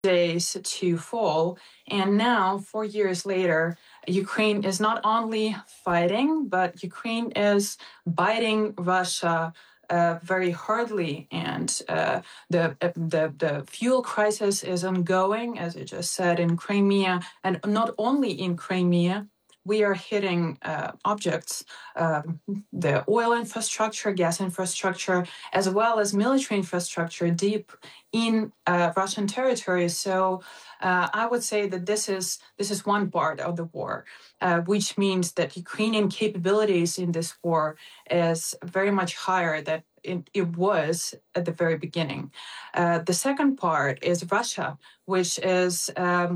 days to fall. And now, 4 years later, Ukraine is not only fighting, but Ukraine is biting Russia very hardly, and the fuel crisis is ongoing, as I just said, in Crimea, and not only in Crimea. We are hitting objects, the oil infrastructure, gas infrastructure, as well as military infrastructure deep in Russian territory. So I would say that this is one part of the war, which means that Ukrainian capabilities in this war is very much higher than it was at the very beginning. The second part is Russia, which is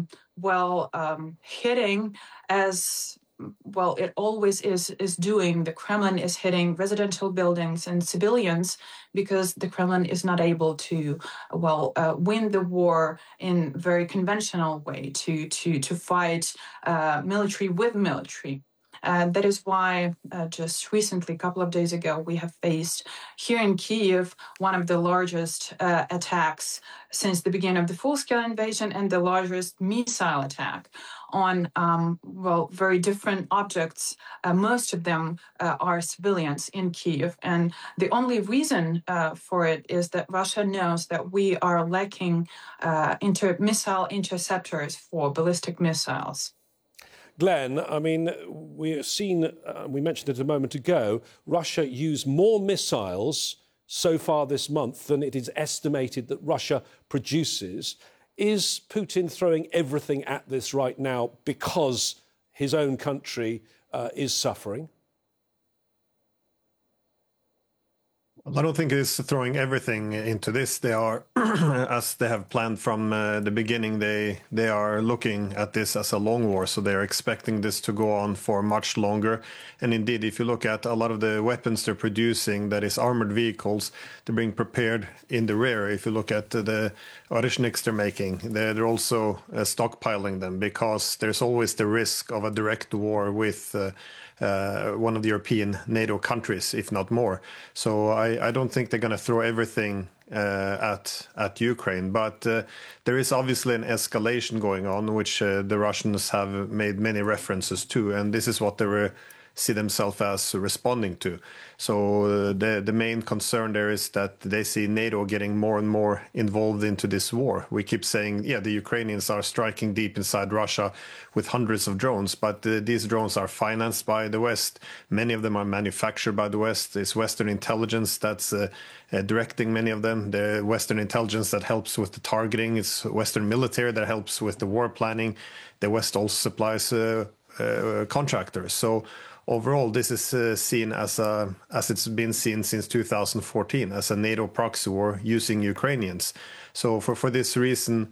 hitting as well, it always is doing. The Kremlin is hitting residential buildings and civilians because the Kremlin is not able to win the war in very conventional way to fight military with military. That is why just recently, a couple of days ago, we have faced here in Kyiv one of the largest attacks since the beginning of the full-scale invasion, and the largest missile attack on very different objects. Most of them are civilians in Kyiv, and the only reason for it is that Russia knows that we are lacking missile interceptors for ballistic missiles. Glenn, I mean, we've seen, we mentioned it a moment ago, Russia used more missiles so far this month than it is estimated that Russia produces. Is Putin throwing everything at this right now because his own country is suffering? I don't think it's throwing everything into this. They are, as they have planned from the beginning, they are looking at this as a long war, so they're expecting this to go on for much longer. And indeed, if you look at a lot of the weapons they're producing, that is armored vehicles, they're being prepared in the rear. If you look at the Oryshniks they're making, they're also stockpiling them because there's always the risk of a direct war with one of the European NATO countries, if not more. So I don't think they're going to throw everything at Ukraine. But there is obviously an escalation going on, which the Russians have made many references to. And this is what they see themselves as responding to. So the main concern there is that they see NATO getting more and more involved into this war. We keep saying, yeah, the Ukrainians are striking deep inside Russia with hundreds of drones, but these drones are financed by the West. Many of them are manufactured by the West. It's Western intelligence that's directing many of them. The Western intelligence that helps with the targeting. It's Western military that helps with the war planning. The West also supplies contractors. So overall, this is seen as it's been seen since 2014 as a NATO proxy war using Ukrainians. So for this reason,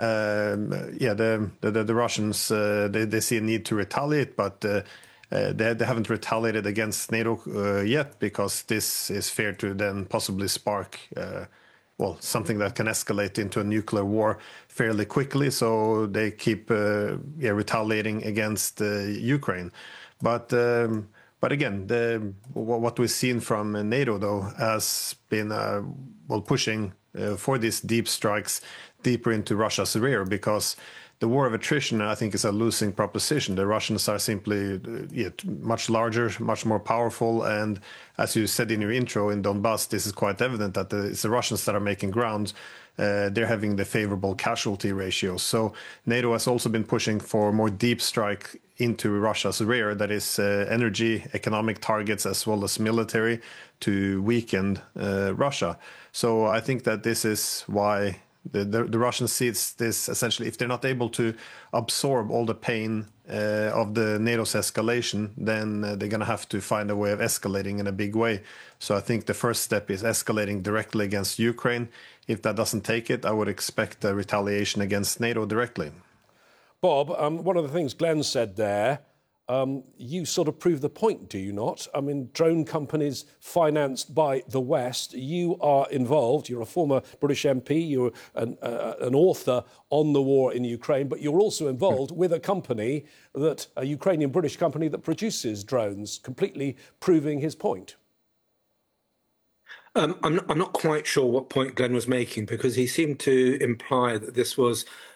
the Russians they see a need to retaliate, but they haven't retaliated against NATO yet because this is fair to then possibly spark something that can escalate into a nuclear war fairly quickly. So they keep retaliating against Ukraine. But again, what we've seen from NATO, though, has been pushing for these deep strikes deeper into Russia's rear, because the war of attrition, I think, is a losing proposition. The Russians are simply much larger, much more powerful. And as you said in your intro, in Donbass, this is quite evident that it's the Russians that are making ground. They're having the favorable casualty ratios. So NATO has also been pushing for more deep strike into Russia's rear, that is energy, economic targets, as well as military, to weaken Russia. So I think that this is why the Russians see this essentially, if they're not able to absorb all the pain of the NATO's escalation, then they're going to have to find a way of escalating in a big way. So I think the first step is escalating directly against Ukraine. If that doesn't take it, I would expect a retaliation against NATO directly. Bob, one of the things Glenn said there, you sort of prove the point, do you not? I mean, drone companies financed by the West, you are involved. You're a former British MP, you're an author on the war in Ukraine, but you're also involved with a Ukrainian-British company that produces drones, completely proving his point. I'm not quite sure what point Glenn was making, because he seemed to imply that this was